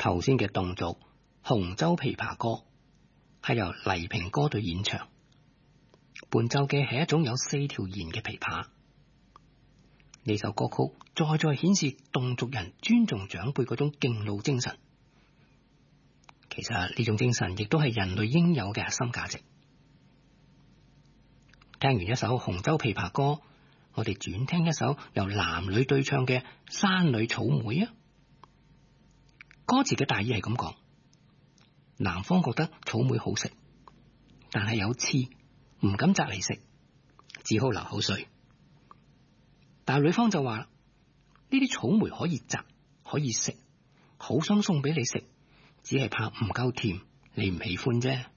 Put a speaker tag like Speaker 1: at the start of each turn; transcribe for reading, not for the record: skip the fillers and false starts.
Speaker 1: 頭先嘅動作《洪州琵琶歌》係由黎平歌隊演唱，伴奏嘅係一種有4條弦嘅琵琶。呢首歌曲再顯示侗族人尊重長輩嗰種敬老精神。其實呢種精神亦都係人類應有嘅核心價值。聽完一首《洪州琵琶歌》，我哋轉聽一首由男女對唱嘅《山裏草莓》啊。歌詞嘅大意係咁講：男方覺得草莓好食，但係有刺，唔敢摘嚟食，只好流口水。但係女方就話啦，呢啲草莓可以摘，可以食，好想送俾你食，只係怕唔夠甜，你唔喜歡啫。